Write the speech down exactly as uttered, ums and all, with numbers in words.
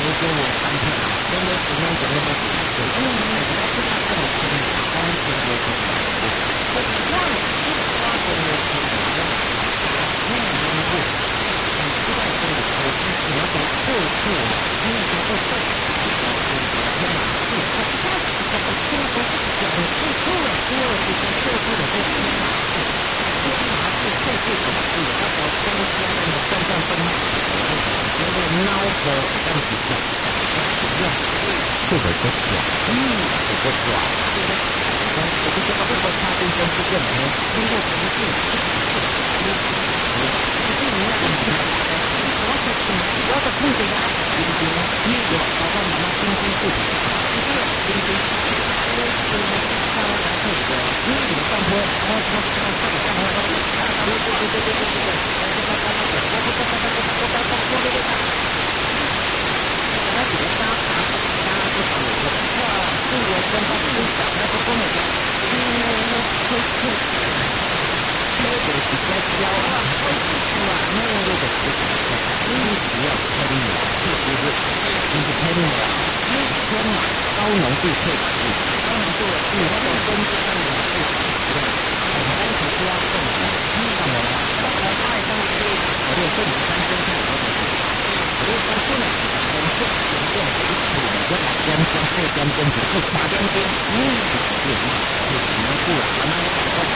给我三片啊，真的不用怎么的解释，因为你要是他这么轻，当然是我可以的。我让你一花钱我可以的，那你能不？你知道这个投资你要从过去啊，因为它会受到天哪，是它它它不轻不是讲的是多了多了，就是过去的这天哪是天哪是过去的事，那我中间的真正分觉得孬的这样子讲，是的不爽，嗯，是不爽，对不对？我不知道这个差别真是什么，因为不是，不是你那个什么，我是我是控制它，对不对？你有包括你那经济是，你这个经济，因为这个上来这个，你有上坡，然后它它它上上坡，啊，对对对对对对对，然后它它它它它它它它它它它它对对对。那几个沙茶沙不少有的，哇，是我跟他分享，那个根本就，嗯，会会，那个比较骄傲，会是啊，那个的是，因为只要喷你，是不是？你是喷你啊，因为天嘛，高浓度萃取，高浓度的，你那个根据上面是，对，我们当时就要送的，你懂吗？那我卖上去，我就送你三千块，我就。我就发现了，我们这前面有一处就把边边这边边只是擦边边，嗯，是是是什么不然呢？我